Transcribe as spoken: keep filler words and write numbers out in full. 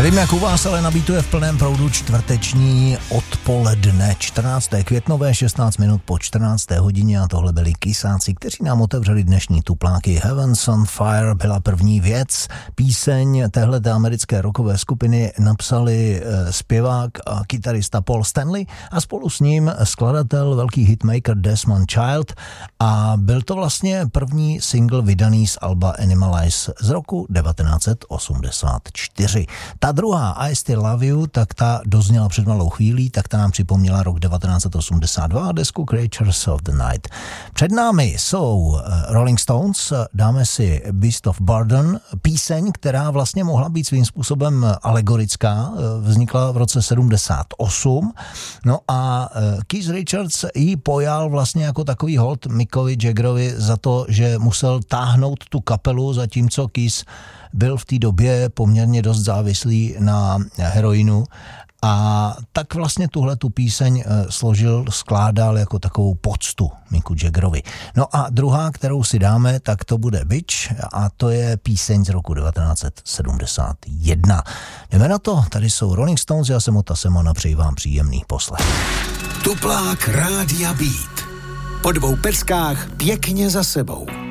Nevím, jak u vás, ale na Beatu je v plném proudu čtvrteční odpoledne, čtrnácté květnové, šestnáct minut po čtrnácté hodině a tohle byli Kysáci, kteří nám otevřeli dnešní tupláky. Heavens on Fire byla první věc. Píseň téhleté americké rockové skupiny napsali zpěvák a kytarista Paul Stanley a spolu s ním skladatel, velký hitmaker Desmond Child a byl to vlastně první single vydaný z alba Animalize z roku devatenáct set osmdesát čtyři. Ta druhá, I Still Love You, tak ta dozněla před malou chvílí, tak ta nám připomněla rok devatenáct set osmdesát dva a desku Creatures of the Night. Před námi jsou Rolling Stones, dáme si Beast of Burden, píseň, která vlastně mohla být svým způsobem alegorická, vznikla v roce sedmdesát osm, no a Keith Richards ji pojal vlastně jako takový hold Mickovi Jaggerovi za to, že musel táhnout tu kapelu, zatímco Keith byl v té době poměrně dost závislý na heroinu a tak vlastně tuhle tu píseň složil, skládal jako takovou poctu Micku Jaggerovi. No a druhá, kterou si dáme, tak to bude Bitch a to je píseň z roku devatenáct set sedmdesát jedna. Jdeme na to, tady jsou Rolling Stones, já jsem Ota Semon a přeji vám příjemný poslech. Tuplák Rádia Beat. Po dvou peskách pěkně za sebou.